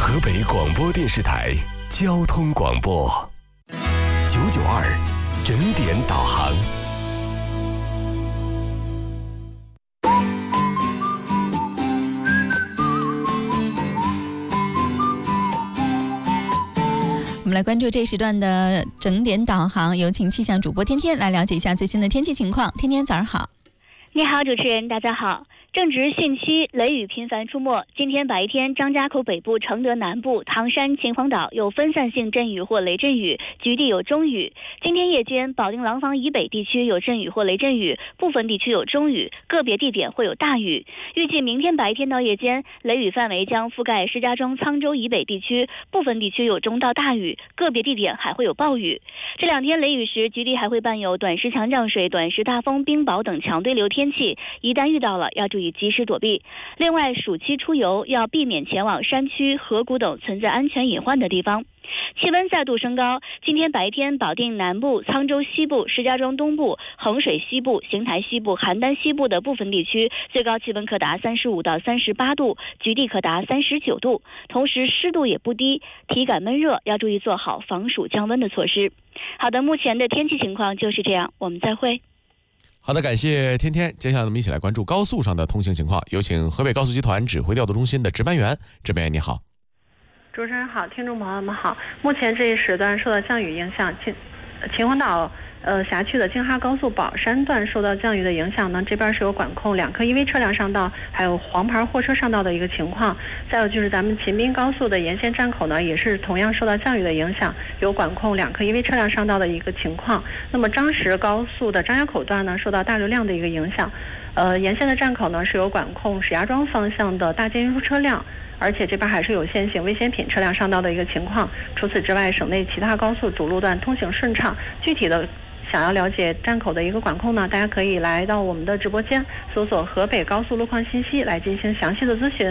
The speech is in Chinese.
河北广播电视台交通广播992整点导航。 我们来关注这一时段的整点导航，有请气象主播天天来了解一下最新的天气情况。天天早上好。 你好，主持人，大家好。正值汛期，雷雨频繁出没。今天白天，张家口北部、承德南部、唐山、秦皇岛有分散性阵雨或雷阵雨，局地有中雨。今天夜间，保定廊坊以北地区有阵雨或雷阵雨，部分地区有中雨，个别地点会有大雨。预计明天白天到夜间，雷雨范围将覆盖石家庄、沧州以北地区，部分地区有中到大雨，个别地点还会有暴雨。这两天雷雨时，局地还会伴有短时强降水、短时大风、冰雹等强对流天气，一旦遇到了，要注意及时躲避。另外，暑期出游要避免前往山区、河谷等存在安全隐患的地方。气温再度升高，今天白天保定南部、沧州西部、石家庄东部、衡水西部、邢台西部、邯郸西部的部分地区最高气温可达35到38度，局地可达39度，同时湿度也不低，体感闷热，要注意做好防暑降温的措施。好的，目前的天气情况就是这样，我们再会。 好的，感谢天天。接下来我们一起来关注高速上的通行情况，有请河北高速集团指挥调度中心的值班员。值班员你好。 主持人好，听众朋友们好。目前这一时段受到降雨影响，秦皇岛辖区的京哈高速宝山段受到降雨的影响呢，这边是有管控2颗EV车辆上道，还有黄牌货车上道的一个情况。再有就是咱们秦滨高速的沿线站口呢，也是同样受到降雨的影响，有管控2颗EV车辆上道的一个情况。那么张石高速的张家口段呢，受到大流量的一个影响，沿线的站口呢是有管控石家庄方向的大件运输车辆。而且这边还是有限行危险品车辆上道的一个情况。除此之外，省内其他高速主路段通行顺畅。具体的想要了解站口的一个管控呢，大家可以来到我们的直播间，搜索河北高速路况信息来进行详细的咨询。